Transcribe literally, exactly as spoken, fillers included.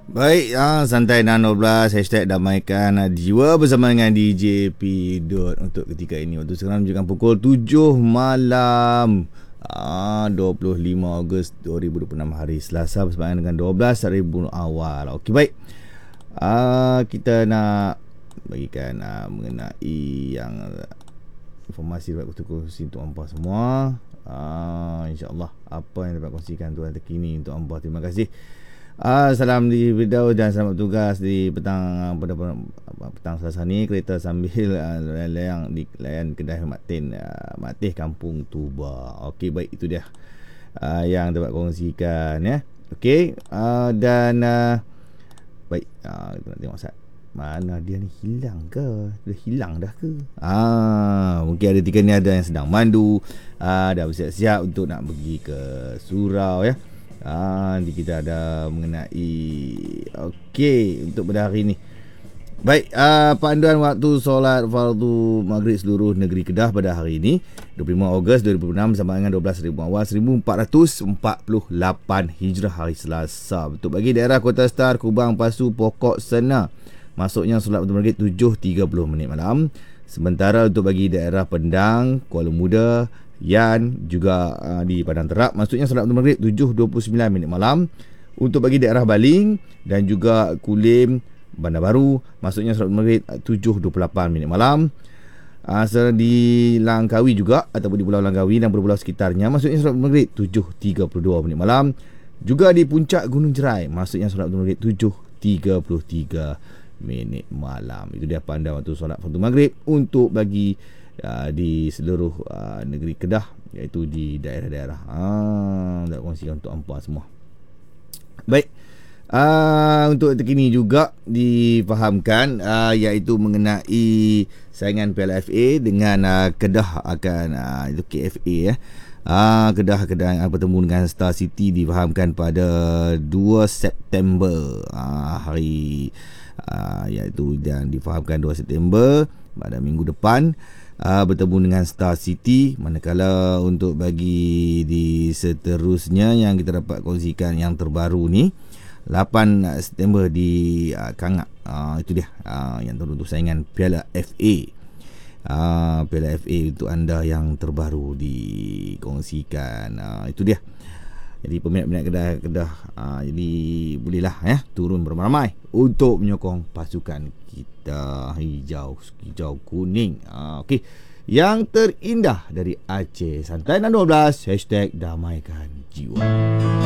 Baik, ah, santai enam dua belas hashtag damaikan jiwa bersama dengan D J P Dot untuk ketika ini. Waktu sekarang menunjukkan pukul tujuh malam, ah, dua puluh lima Ogos dua ribu dua puluh enam, hari Selasa bersamaan dengan dua belas hari bulan awal. Okey, baik. Ah, kita nak bagikan ah, mengenai yang informasi dapat kongsi untuk hangpa semua. Ah, InsyaAllah apa yang dapat kongsikan Tuhan terkini untuk hangpa. Terima kasih. Ah, salam di Firdaus dan selamat bertugas di petang pada petang Selasa ni. Kereta sambil uh, layan di layan kedai Martin uh, Matih Kampung Tuba. Okey, baik, itu dia uh, yang dapat kongsikan ya. Okey, uh, dan uh, baik, uh, kita nak tengok Sat. Mana dia ni, hilang ke? Dah hilang dah ke? Ah, mungkin ada tiga ni ada yang sedang mandu, ah, dah bersiap-siap untuk nak pergi ke surau ya. Ah, nanti kita ada mengenai okey untuk pada hari ni. Baik, uh, panduan waktu solat fardu maghrib seluruh negeri Kedah pada hari ini dua puluh lima Ogos dua ribu enam sama dengan dua belas ribu awal seribu empat ratus empat puluh lapan Hijrah, hari Selasa. Untuk bagi daerah Kota Star, Kubang, Pasu, Pokok, Sena, masuknya solat fardu maghrib tujuh tiga puluh minit malam. Sementara untuk bagi daerah Pendang, Kuala Muda, Yan juga uh, di Padang Terap, maksudnya solat maghrib tujuh dua puluh sembilan minit malam. Untuk bagi daerah Baling dan juga Kulim, Bandar Baru, maksudnya solat maghrib tujuh dua puluh lapan minit malam. Uh, di Langkawi juga ataupun di Pulau Langkawi dan pulau-pulau sekitarnya, maksudnya solat maghrib tujuh tiga puluh dua minit malam. Juga di Puncak Gunung Jerai, maksudnya solat maghrib tujuh tiga puluh tiga minit malam. Itu dia pandangan waktu solat fardu maghrib untuk bagi Uh, di seluruh uh, negeri Kedah, iaitu di daerah-daerah. Ah, nak kongsikan untuk hangpa semua. Baik. Uh, untuk terkini juga difahamkan uh, iaitu mengenai saingan Piala F A dengan uh, Kedah akan uh, itu K F A ya. Uh, Kedah Kedah yang bertemu dengan Star City difahamkan pada dua September uh, hari uh, iaitu dan difahamkan dua September pada minggu depan. Uh, bertemu dengan Star City. Manakala untuk bagi di seterusnya yang kita dapat kongsikan yang terbaru ni, lapan September di uh, Kangak. Uh, itu dia uh, yang teruntuk saingan Piala F A. Uh, Piala F A untuk anda yang terbaru dikongsikan. Uh, itu dia. Jadi peminat-peminat Kedah-Kedah uh, jadi bolehlah ya turun beramai-ramai untuk menyokong pasukan kita hijau hijau kuning. Uh, Okey, yang terindah dari Aceh, santai enam dua belas hashtag damaikan jiwa.